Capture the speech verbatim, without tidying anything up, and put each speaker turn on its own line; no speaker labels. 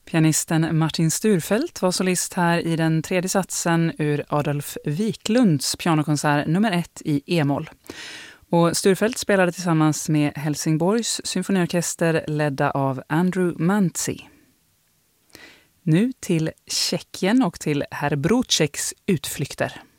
Pianisten Martin Sturfeldt var solist här i den tredje satsen ur Adolf Wiklunds pianokonsert nummer ett i e-moll. Och Sturfeldt spelade tillsammans med Helsingborgs symfoniorkester ledda av Andrew Manzi. Nu till Tjeckien och till herr Broceks utflykter.